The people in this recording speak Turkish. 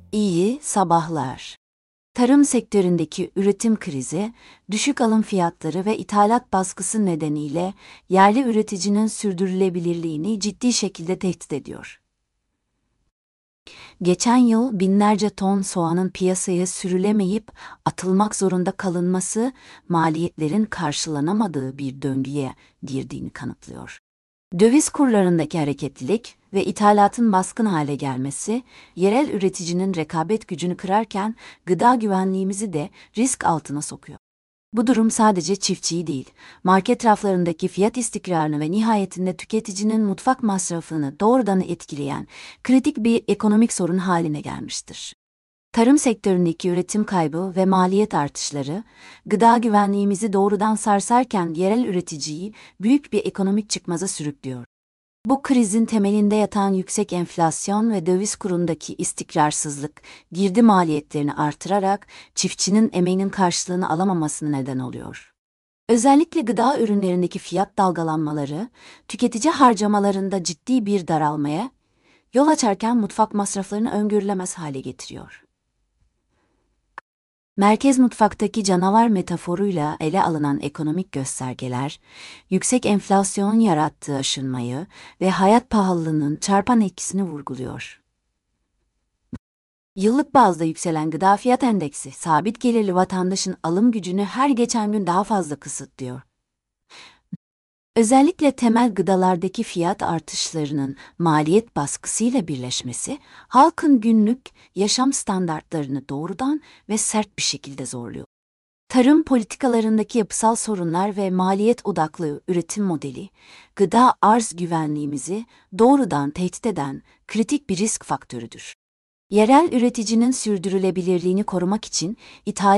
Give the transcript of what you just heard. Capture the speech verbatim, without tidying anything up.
İyi sabahlar. Tarım sektöründeki üretim krizi, düşük alım fiyatları ve ithalat baskısı nedeniyle yerli üreticinin sürdürülebilirliğini ciddi şekilde tehdit ediyor. Geçen yıl binlerce ton soğanın piyasaya sürülemeyip atılmak zorunda kalınması, maliyetlerin karşılanamadığı bir döngüye girdiğini kanıtlıyor. Döviz kurlarındaki hareketlilik ve ithalatın baskın hale gelmesi, yerel üreticinin rekabet gücünü kırarken gıda güvenliğimizi de risk altına sokuyor. Bu durum sadece çiftçiyi değil, market raflarındaki fiyat istikrarını ve nihayetinde tüketicinin mutfak masrafını doğrudan etkileyen kritik bir ekonomik sorun haline gelmiştir. Tarım sektöründeki üretim kaybı ve maliyet artışları, gıda güvenliğimizi doğrudan sarsarken yerel üreticiyi büyük bir ekonomik çıkmaza sürüklüyor. Bu krizin temelinde yatan yüksek enflasyon ve döviz kurundaki istikrarsızlık, girdi maliyetlerini artırarak çiftçinin emeğinin karşılığını alamamasına neden oluyor. Özellikle gıda ürünlerindeki fiyat dalgalanmaları, tüketici harcamalarında ciddi bir daralmaya yol açarken mutfak masraflarını öngörülemez hale getiriyor. Merkez mutfaktaki canavar metaforuyla ele alınan ekonomik göstergeler, yüksek enflasyon yarattığı aşınmayı ve hayat pahalılığının çarpan etkisini vurguluyor. Yıllık bazda yükselen gıda fiyat endeksi, sabit gelirli vatandaşın alım gücünü her geçen gün daha fazla kısıtlıyor. Özellikle temel gıdalardaki fiyat artışlarının maliyet baskısıyla birleşmesi, halkın günlük yaşam standartlarını doğrudan ve sert bir şekilde zorluyor. Tarım politikalarındaki yapısal sorunlar ve maliyet odaklı üretim modeli, gıda arz güvenliğimizi doğrudan tehdit eden kritik bir risk faktörüdür. Yerel üreticinin sürdürülebilirliğini korumak için ithal